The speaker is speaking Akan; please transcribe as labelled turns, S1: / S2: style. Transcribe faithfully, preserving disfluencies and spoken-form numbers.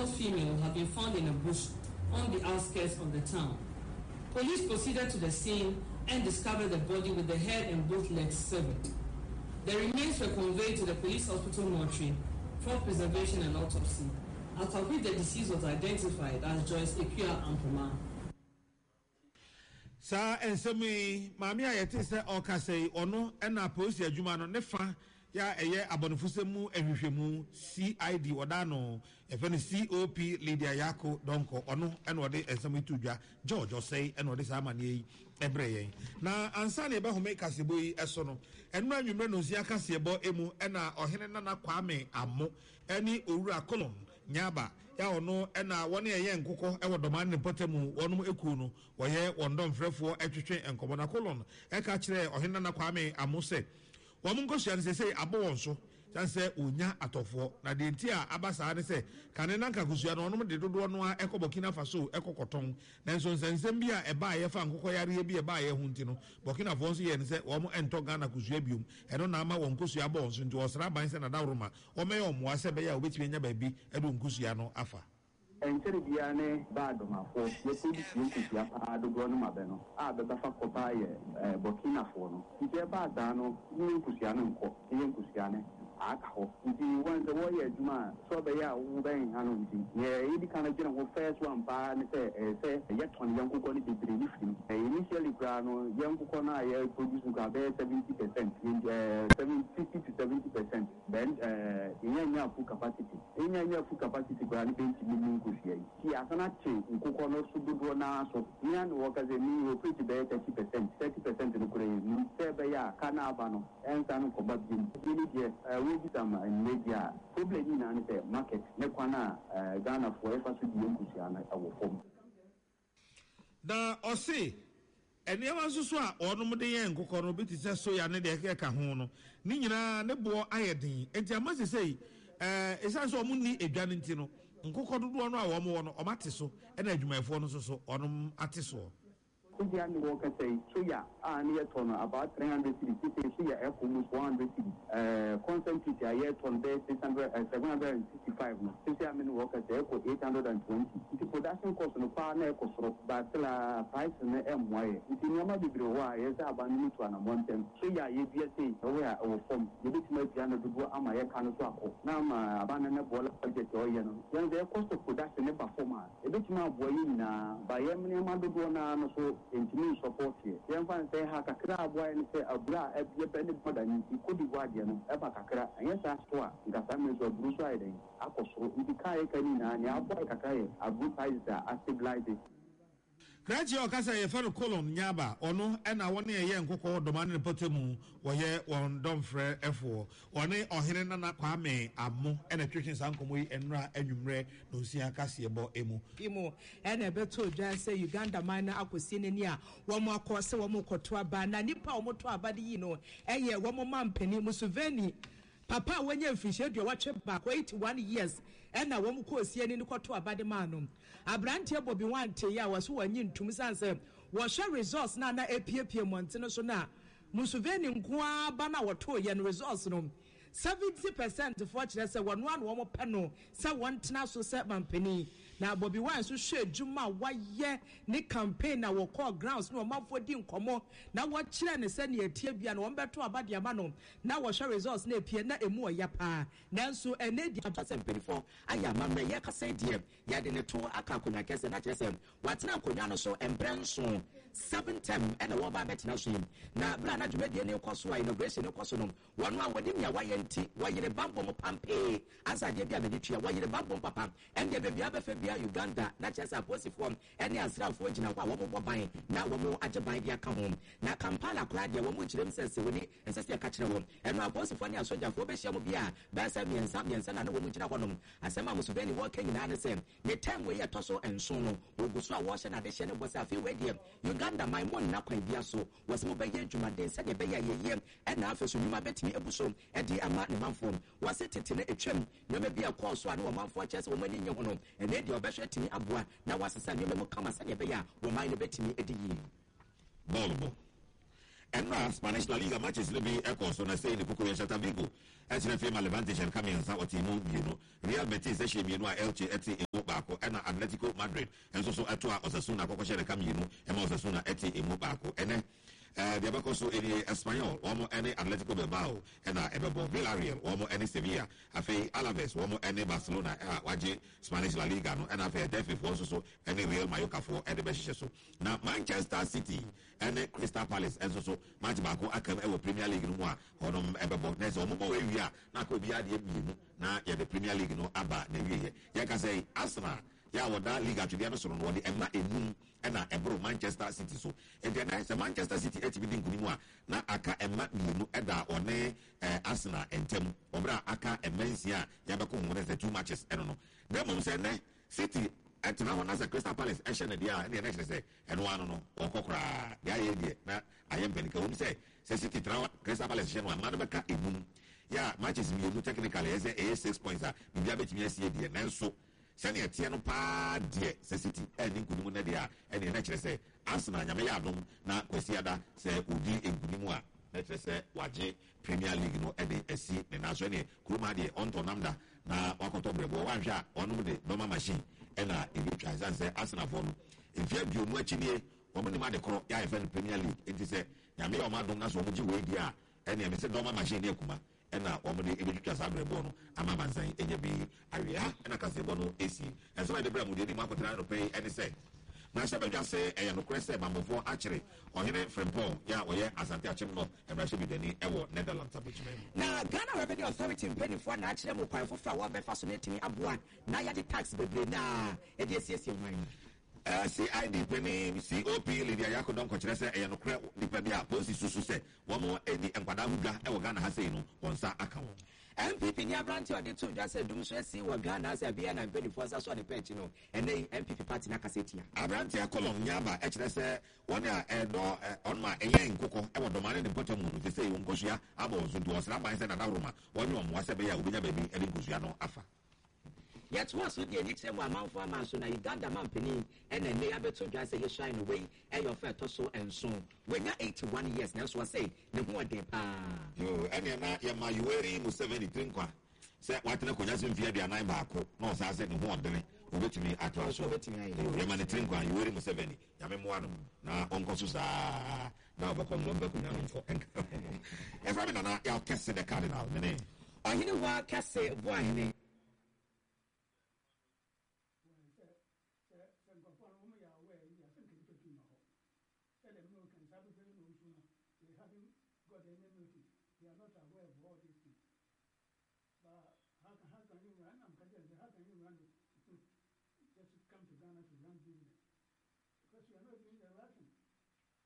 S1: adult female had been found in a bush on the outskirts of the town. Police proceeded to the scene and discovered the body with the head and both legs severed. The remains were conveyed to the police hospital mortuary for preservation and autopsy, after which the deceased was identified as Joyce Ekua Ampoma.
S2: Sa ensemi mami ayete se okasei ono ena police adwuma no ne fa ya eye abonofusemu ehwehwemu C I D odano efeni C O P Lydia Yako donko ono ena ode ensemi tudwa George Osei ena ode sa amane yi ebreye na ansa na ebe home kasebo yi eso no enu anwumre no sia kasebo emu ena ohene nana Kwame Amo eni owura kolon nyaba ya ono ena woni eye nkokọ ewo doman ne potemu wonum eku no woye wondom frefo etwetwe enkomo na kolon e ka kire ohene na Kwame Amo se wo mun ko hia se abo won so sanse onya atofo na de ntia abasa ne se kane na nkakusua no onum de dodo no a ekobokina faso ekokoton na nso nsensem bia e ba ye fa nkokọ yare bi e ba ye hunti no Burkina Faso ye ne se wo mo ento Ghana kusua biom eno na ama won kusua abo won so nti osra ban se na dawroma o me yo mo ase be ya obetimi nya ba bi edo nkusua no afa
S3: entere bia ne bado mafo ye kodi nkusua pa dodo no mabeno a be ba fa kopa ye Burkina Faso no ije ba da no nkusua no nko ye nkusua ne akaho nti when the warrior juma so be ya wo ben hanu nti ye idi kana jira wo first one pa ne se se ye ton yanko ko ni bibiri ni fim initially grano yanko ko na ye produce ga be seventy percent fifty to seventy percent then eh inya full capacity inya nya full capacity grano be nti mi nko fie ki asana che nkoko no so dodo na so nya no wo kaze ni wo pretty be thirty percent thirty percent no kure ni se be ya kana aba no ensa no ko ba bi ni die we some media problem in an market nekwana Ghana for ever to be nkusiana awo form
S2: da osi eniawa nsusu a onum de yen nkokọ no beti se so ya ne de ka ho no ni nyina ne bo ayedin enti amase sei eh esan so omunni edwane nti no nkokọ dodo no a wo mo no o mate so e na adwumayefo no so so onum ate so
S3: Kuja ni woka say soya ani eton about three hundred cities soya e almost one hundred cities eh concentrate ya eton be six hundred seven hundred sixty-five no soya mini woka say ko eight hundred twenty the production cost no pa na e ko soro but la price na e moye nti nyama bibire wa ye say abanu to na montem soya ye bia say we a o form ye bit ma bia na dodo ama ye ka no so akọ na ma abana na bola budget o ye no then the cost of production ne performance e bit ma boye na ba ye mini ma dodo na no so intimi support here yan fan say ha kakra aboy ni say abura e be ni boda ni ikodi wade no e ba kakra anya sa so a ngasa me so buru so ayi akosoro ndi kai kani na ni aboy kakra ye abu price a stabilize
S2: Kraji okasa ye fero kolon nyaba ono ena woni eye nkokọ domane ne potemu woye won domfre efo one ohene nana Kwame Amo ena twetwen sankomo yi enra anwumre no sia kasebo emu
S4: imo ena beto dwan say Uganda man na akosi ne ni a wo mo akose wo mo koto aba na nipa wo mo to aba de yi no eye wo mo mampani Museveni Papa wenye mfishe dio watche back eighty-one years ena wo mko osie ni koto abade manom abrante bobi wante ya waso wanyi ntum sanse wo share resource na na epiepie montene so na Museveni nkoa ba na woto ye no resource no seventy percent for kire se wono an wo mo peno se wontena so se mampani na Bobi Wine so hwe djuma waye ni campaign na wo call grounds no mafo di nkomo na wo kire ne se ne etie bia na wo beto abade ama no na wo hwe results na epie na emu oya pa nanso ene di abase mpelifo aya mamre ye kasa die ya de ne to aka konya kese na kese watena konya no so embrenso seven term ene wo ba betina so na bra na dwuma die ne koso a inauguration ne koso no wono a wodi nya waye nti wayire bambo mo pampe asa de bia be tua wayire bambo papa ende be bia be fe bia Uganda na chesa posi form ene asrafo gina kwa wo bo ban na wo mo ajeban bia ka hom na Kampala kra de wo mo kirem sense woni ensese ka kire wo eno aposi fo ne asoja fo be hia mo bia ba sa miensa miensa na wo mo gina honom asema Museveni wo kanyina ne se ne time we ye toso enso no oguso a wo hye na de hye ne bo sa afi we de Uganda my mon na kwan bia so wo se mo be ye dwuma de se de be ye ye ena afeso nyuma betimi ebuso e de ama ne manfo wo se tete ne etwam nyoma bia course a ne wo manfo chese wo mani nye honom ene de obehwe tini aboa na wasesa nyoma mo kama sa de be ya wo man ne betimi ediyi
S2: Bolbo Enra Spanish La Liga matches will be echo so na say the Kuku Yashata Vigo. As in a female Levante shall come in Sao Timo, you know. Real Betis, she mean Elche, Eti,
S5: baako ɛna Atletico Madrid nso so ɛto a Osasuna akɔkɔhyɛ ne ka mmienu ɛma Osasuna ɛte emu baako ɛnɛ Uh, the Abacoso in Espanyol, one any Atletico Bilbao, and uh, Ebebo Villarreal, one any Sevilla, Afe Alaves, one any Barcelona, uh, Waji Spanish La Liga, no, and Afe Defi for also any Real Mallorca for any Beshiso. Now Manchester City, any Crystal Palace, and so Match Bako, I come ever Premier League no more, or no Ebebo, there's almost area, now could be at the now, yeah, the Premier League no Abba, the year. Yaka say Arsenal. Ya wada liga to the other side wodi emma enum na ebro Manchester City so and then say Manchester City eti bi nkunimu a na aka emma mienu eda one eh, Arsenal entem obra aka emmensia ya beko ho the two matches eno no dem mum say ne City etena ho na say Crystal Palace e hye ne dia e na say eno ano no okokora ya ye die na ayem penika won say say City tra Crystal Palace hye no ma na beka enum ya matches mienu technically e say six points a bibia betimi asie die nanso sani etie no pa de se City eni nkunimu na dia eni na kire se Arsenal nyame ya adom na kwasiada se odi nkunimu a na kire se waje Premier League no ede esi ne na so ne kuruma de onto namda na wakoto brebo wanhwe a onom de normal machine ena ebi twa se Arsenal for no efia bio mu achinie omo ne ma de koro ya efe Premier League enti se nyame ya o ma adom na so omo ji we dia eni emi se normal machine ne akuma ena omode ebetwa sabrebo no ama mansan enye bi awia ena kasebo no esi enso ma de bra mu de ni makotra no pay ene se na sha bedwa se eya no krese bambofo akere ohene Frimpong ya oye Asante Achim no ebra she bidani ewo Netherlands abechime
S6: na Ghana Revenue Authority mpanyifo na akere mo kwan fofa wa befa so netimi aboa na ya de tax bebre na e de siesie wan
S5: Uh, C I D penny C O P Lydia Yako don kokyerɛ sɛ ɛyɛ no korɛ nipa bi a polisi susu sɛ wɔn edi nkwadaa hudwa ɛwɔ Ghana ha sei no wɔn nsa aka wɔn.
S6: M P P ni aberante ɔde to dwa sɛ dum so asi wɔ Ghana sɛ bia na mpanyinfoɔ nsa so ɔde pɛnkyi no ɛnɛ M P P party na kasa etia.
S5: Aberante akɔlɔm nyaba ɛkyerɛ sɛ wɔn a ɛdɔ ɔno a ɛyɛ nkokɔ ɛwɔ dɔmane ne mpɔtɔ mu no te sɛ wɔn nkosua abɔ nso do ɔsra ban sɛ dada roma wɔn nyɛ ɔmo asɛ bɛyɛ a obenya baabi ɛde nkosua no afa.
S6: Yet was with the elite one man for a man, so now Uganda man penny, and then they have to just say you shine away, and your fat so and so. When you're eighty-one years, that's what I say, the more they pa.
S5: You, and you're not, you're my Yuri Museveni Trinkwa. Say, what the Koyasim Via the nine barco, no, I said, no one day, over to me at all. So, you're my Trinkwa, Yuri Museveni, Yamemoanum, now Uncle Susa, now become one back for if I'm not, I'll cast the cardinal, the name.
S6: Oh, you know what, Cassie, boy,
S7: They are not aware of all these things. But how can, how can you run? I'm how can you run just come to Ghana to run business? Because you are not doing